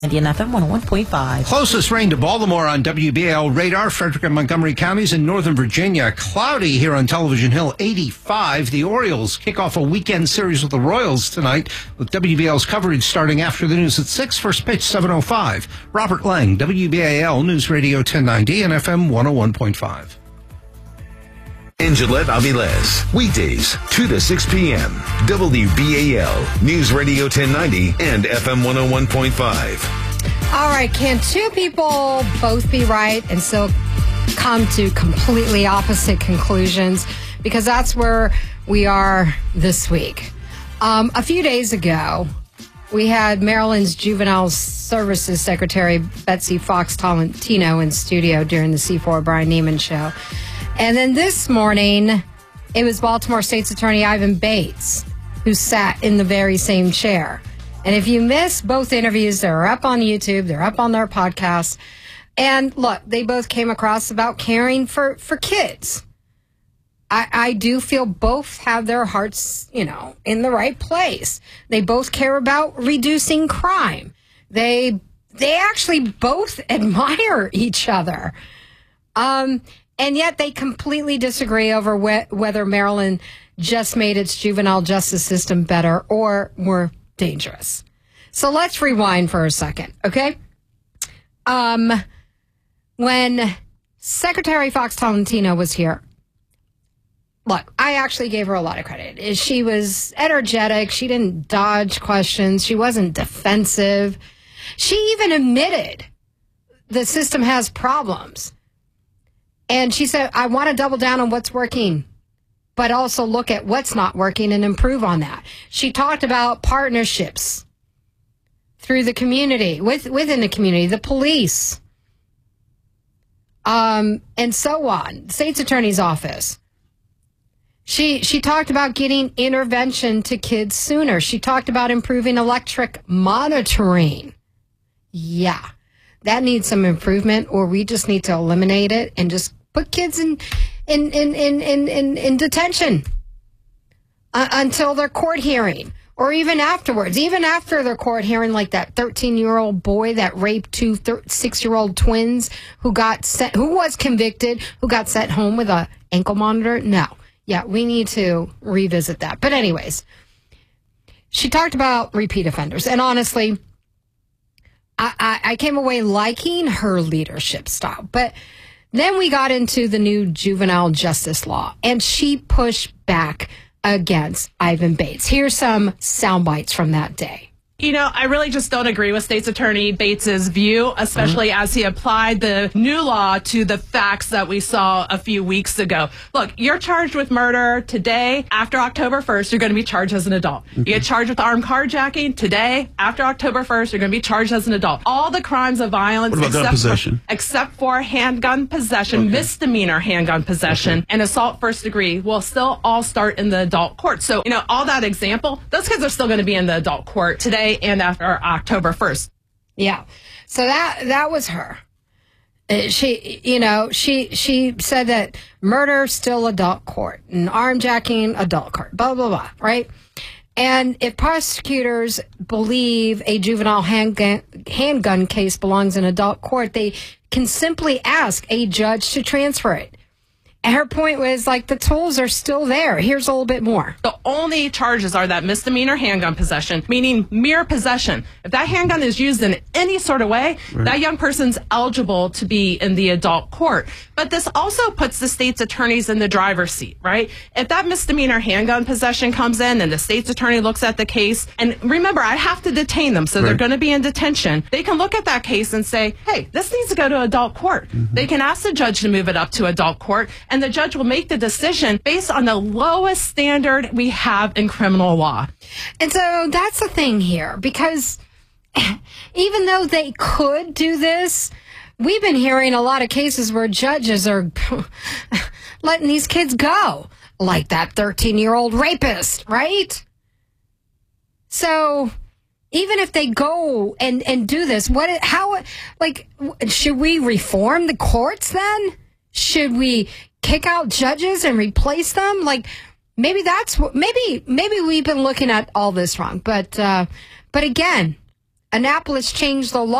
Indian FM 101.5. Closest rain to Baltimore on WBAL radar. Frederick and Montgomery counties in Northern Virginia. Cloudy here on Television Hill, 85. The Orioles kick off a weekend series with the Royals tonight, with WBAL's coverage starting after the news at 6. First pitch, 7:05. Robert Lang, WBAL News Radio 1090 and FM 101.5. In Gillette Avilés, weekdays 2 to 6 p.m. WBAL News Radio 1090 and FM 101.5. All right, can two people both be right and still come to completely opposite conclusions? Because that's where we are this week. A few days ago, we had Maryland's Juvenile Services Secretary Betsy Fox Tolentino in studio during the C4 Brian Neiman show. And then this morning, it was Baltimore State's Attorney Ivan Bates who sat in the very same chair. And if you missed both interviews, they're up on YouTube, they're up on their podcast. And look, they both came across about caring for kids. I do feel both have their hearts, in the right place. They both care about reducing crime. They actually both admire each other. And yet they completely disagree over whether Maryland just made its juvenile justice system better or more dangerous. So let's rewind for a second, okay? When Secretary Fox Tolentino was here, look, I actually gave her a lot of credit. She was energetic. She didn't dodge questions. She wasn't defensive. She even admitted the system has problems. And she said, I want to double down on what's working, but also look at what's not working and improve on that. She talked about partnerships through the community, within the community, the police, and so on, state's attorney's office. She talked about getting intervention to kids sooner. She talked about improving electric monitoring. Yeah, that needs some improvement, or we just need to eliminate it and just put kids in detention until their court hearing, or even afterwards, even after their court hearing, like that 13-year-old boy that raped two 6-year-old twins who was convicted, who got sent home with a ankle monitor. No. Yeah, we need to revisit that. But anyways, she talked about repeat offenders. And honestly, I came away liking her leadership style. But then we got into the new juvenile justice law, and she pushed back against Ivan Bates. Here's some sound bites from that day. I really just don't agree with State's Attorney Bates's view, especially as he applied the new law to the facts that we saw a few weeks ago. Look, you're charged with murder today. After October 1st, you're going to be charged as an adult. You get charged with armed carjacking today. After October 1st, you're going to be charged as an adult. All the crimes of violence, except for handgun possession, misdemeanor handgun possession, and assault first degree will still all start in the adult court. So, all that example, those kids are still going to be in the adult court today and after October 1st. Yeah. So that was her. She said that murder still adult court and armjacking adult court, blah, blah, blah, right? And if prosecutors believe a juvenile handgun case belongs in adult court, they can simply ask a judge to transfer it. And her point was, the tools are still there. Here's a little bit more. The only charges are that misdemeanor handgun possession, meaning mere possession. If that handgun is used in any sort of way, that young person's eligible to be in the adult court. But this also puts the state's attorneys in the driver's seat, right? If that misdemeanor handgun possession comes in and the state's attorney looks at the case, and remember, I have to detain them, so they're going to be in detention. They can look at that case and say, hey, this needs to go to adult court. They can ask the judge to move it up to adult court, and the judge will make the decision based on the lowest standard we have in criminal law. And so that's the thing here, because even though they could do this, we've been hearing a lot of cases where judges are letting these kids go, like that 13-year-old rapist, right? So even if they go and do this, should we reform the courts then? Should we kick out judges and replace them? Maybe that's what, maybe we've been looking at all this wrong. But again, Annapolis changed the law.